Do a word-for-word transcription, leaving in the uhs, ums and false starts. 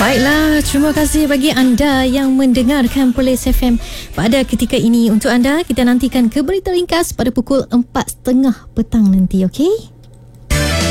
Baiklah, terima kasih bagi anda yang mendengarkan Perlis F M pada ketika ini. Untuk anda, kita nantikan ke berita ringkas pada pukul empat tiga puluh petang nanti, okey?